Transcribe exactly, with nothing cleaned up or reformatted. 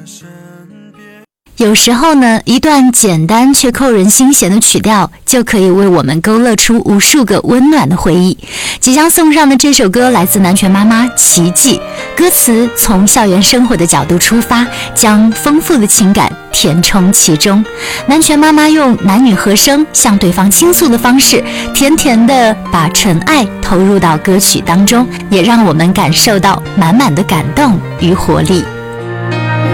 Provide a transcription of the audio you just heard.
有时候呢，一段简单却扣人心弦的曲调，就可以为我们勾勒出无数个温暖的回忆。即将送上的这首歌来自南拳妈妈《奇迹》，歌词从校园生活的角度出发，将丰富的情感填充其中。南拳妈妈用男女和声向对方倾诉的方式，甜甜地把纯爱投入到歌曲当中，也让我们感受到满满的感动与活力。